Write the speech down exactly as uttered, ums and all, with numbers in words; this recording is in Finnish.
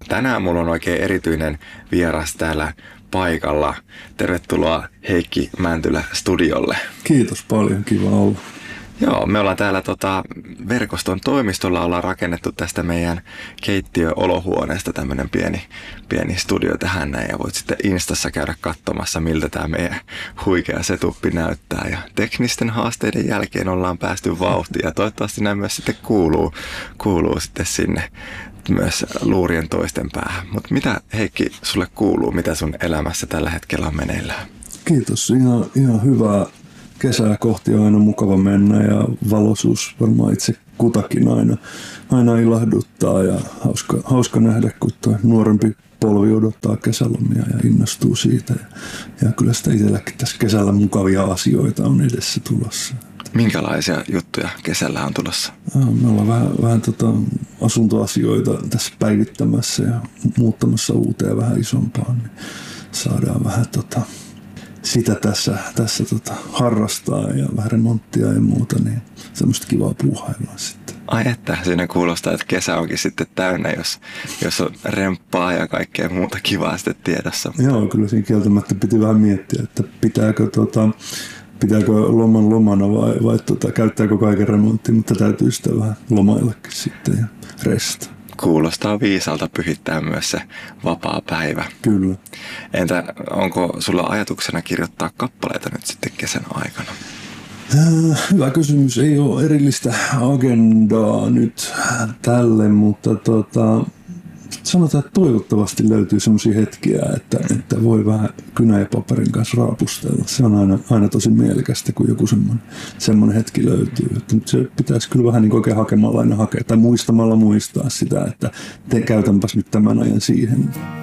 tänään mulla on oikein erityinen vieras täällä paikalla. Tervetuloa Heikki Mäntylä studiolle. Kiitos paljon, kiva olla. Joo, me ollaan täällä tota, verkoston toimistolla ollaan rakennettu tästä meidän keittiö-olohuoneesta tämmönen pieni, pieni studio tähän näin. Ja voit sitten Instassa käydä katsomassa, miltä tämä meidän huikea setuppi näyttää. Ja teknisten haasteiden jälkeen ollaan päästy vauhtiin ja toivottavasti näin myös sitten kuuluu, kuuluu sitten sinne myös luurien toisten päähän. Mutta mitä Heikki sulle kuuluu, mitä sun elämässä tällä hetkellä on meneillään? Kiitos, ihan, ihan hyvää. Kesää kohti on aina mukava mennä ja valoisuus varmaan itse kutakin aina, aina ilahduttaa ja hauska, hauska nähdä, kun tuo nuorempi polvi odottaa kesälomia ja innostuu siitä. Ja, ja kyllä sitä itselläkin tässä kesällä mukavia asioita on edessä tulossa. Minkälaisia juttuja kesällä on tulossa? Me ollaan vähän, vähän tota asuntoasioita tässä päivittämässä ja muuttamassa uuteen vähän isompaan, niin saadaan vähän tota sitä tässä, tässä tota, harrastaa ja vähän remonttia ja muuta, niin semmoista kivaa puuhailua sitten. Ai että, siinä kuulostaa, että kesä onkin sitten täynnä, jos, jos on remppaa ja kaikkea muuta kivaa sitten tiedossa. Joo, kyllä siinä kieltämättä piti vähän miettiä, että pitääkö, tota, pitääkö loman lomana vai, vai tota, käyttääkö kaiken remonttiin, mutta täytyy sitä vähän lomaillakin sitten ja restaa. Kuulostaa viisalta pyhittää myös se vapaa päivä. Kyllä. Entä onko sulla ajatuksena kirjoittaa kappaleita nyt sitten kesän aikana? Hyvä kysymys. Ei ole erillistä agendaa nyt tälle, mutta tota, sanotaan, että toivottavasti löytyy sellaisia hetkiä, että, että voi vähän kynä ja paperin kanssa raapustella. Se on aina, aina tosi mielekästä, kun joku semmoinen, semmoinen hetki löytyy. Että se pitäisi kyllä vähän niin oikein hakemalla aina hakea tai muistamalla muistaa sitä, että te, käytänpäs nyt tämän ajan siihen.